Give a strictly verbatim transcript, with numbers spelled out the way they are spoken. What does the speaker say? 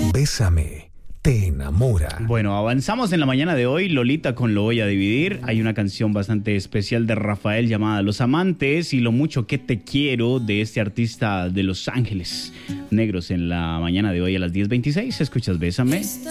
Bésame, te enamora. Bueno, avanzamos en la mañana de hoy. Lolita con Lo Voy a Dividir. Hay una canción bastante especial de Rafael llamada Los Amantes y Lo Mucho que Te Quiero de este artista de Los Ángeles Negros en la mañana de hoy a las diez veintiséis. Escuchas Bésame.